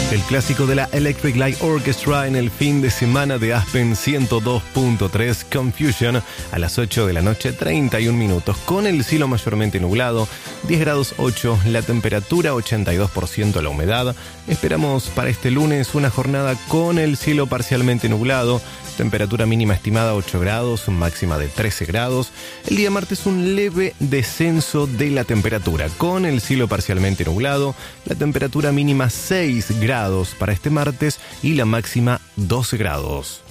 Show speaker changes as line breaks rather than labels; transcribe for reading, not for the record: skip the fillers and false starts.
El clásico de la Electric Light Orchestra en el fin de semana de Aspen 102.3 Confusion a las 8 de la noche, 31 minutos, con el cielo mayormente nublado, 10 grados 8, la temperatura 82% la humedad. Esperamos para este lunes una jornada con el cielo parcialmente nublado, temperatura mínima estimada 8 grados, máxima de 13 grados. El día martes un leve descenso de la temperatura, con el cielo parcialmente nublado, la temperatura mínima 6 grados para este martes y la máxima 12 grados.